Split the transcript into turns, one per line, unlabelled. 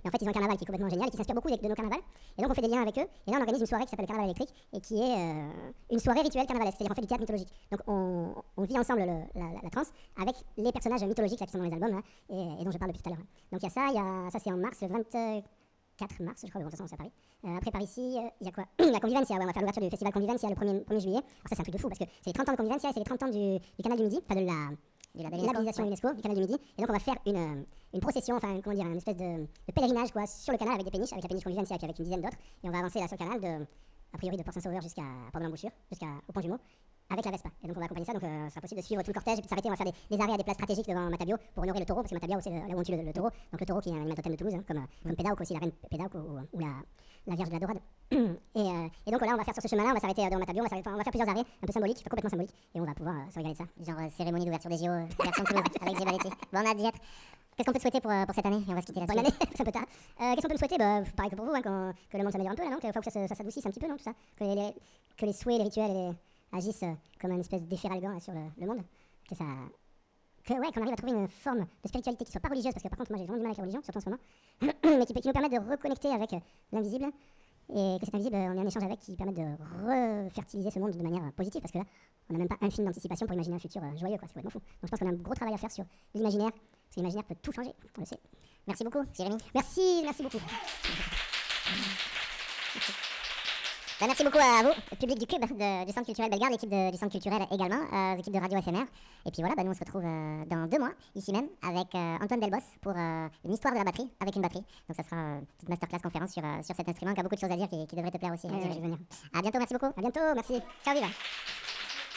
Mais en fait, ils ont un carnaval qui est complètement génial et qui s'inspire beaucoup de nos carnavals. Et donc, on fait des liens avec eux. Et là, on organise une soirée qui s'appelle le Carnaval électrique et qui est une soirée rituelle carnavalesque. C'est-à-dire qu'on fait du théâtre mythologique. Donc, on vit ensemble la trance avec les personnages mythologiques là, qui sont dans les albums là, et dont je parle depuis tout à l'heure. Donc, il y a ça, c'est en mars, le 24 mars, je crois, mais bon, de toute façon, c'est à Paris. Après, par ici, il y a quoi? La Convivencia, ouais, on va faire l'ouverture du festival Convivencia le 1er juillet. Alors, ça, c'est un truc de fou parce que c'est les 30 ans de Convivencia et c'est les 30 ans du Canal du Midi, enfin de la labellisation UNESCO du Canal du Midi. Et donc, on va faire une procession, enfin, comment dire, une espèce de pèlerinage quoi, sur le canal avec des péniches, avec la péniche Convivencia et puis avec une dizaine d'autres. Et on va avancer là sur le canal, a priori, de Port-Saint-Sauveur jusqu'à Port-de-l'Embouchure, jusqu'au Pont Jumeau, avec la Vespa. Et donc on va accompagner ça, donc ça sera possible de suivre tout le cortège et puis de s'arrêter. On va faire des arrêts à des places stratégiques devant Matabio pour honorer le taureau, parce que Matabio c'est là où on tue le taureau. Donc le taureau qui est un animal totem de Toulouse, hein, comme Pédauque aussi, la reine Pédauque ou la Vierge de la Dorade. Et donc là on va faire sur ce chemin-là, on va s'arrêter devant Matabio, on va faire plusieurs arrêts un peu symboliques, complètement symboliques, et on va pouvoir se régaler de ça.
Genre cérémonie d'ouverture des JO version Toulouse avec Gébaletti. Bon, on a hâte d'y être. Qu'est-ce qu'on peut te souhaiter pour cette année? Et on va se quitter là-dessus.
Bonne année, c'est un peu tard. Qu'est-ce qu'on peut me souhaiter? Pareil que pour vous, hein, que le monde s'améliore un peu là, non? Faut que ça s'adoucisse un petit peu, non? Tout ça. Que les souhaits, les rituels agissent comme une espèce d'effet ralgant sur le monde. Qu'on arrive à trouver une forme de spiritualité qui soit pas religieuse, parce que par contre, moi j'ai vraiment du mal avec la religion, surtout en ce moment, mais qui nous permette de reconnecter avec l'invisible. Et que cet invisible, on est en échange avec, qui permet de refertiliser ce monde de manière positive, parce que là, on n'a même pas un film d'anticipation pour imaginer un futur joyeux, quoi. C'est complètement fou. Donc je pense qu'on a un gros travail à faire sur l'imaginaire, parce que l'imaginaire peut tout changer, on le sait.
Merci beaucoup, Jérémy.
Merci beaucoup.
Merci beaucoup à vous, le public du Cube, du Centre culturel Bellegarde, l'équipe du Centre culturel également, l'équipe de Radio FMR. Et puis voilà, nous on se retrouve dans 2 mois, ici même, avec Antoine Delbos pour une histoire de la batterie, avec une batterie. Donc ça sera une petite masterclass conférence sur cet instrument qui a beaucoup de choses à dire qui devrait te plaire aussi.
Je vais venir.
À bientôt, merci beaucoup.
À bientôt, merci.
Ciao, viva.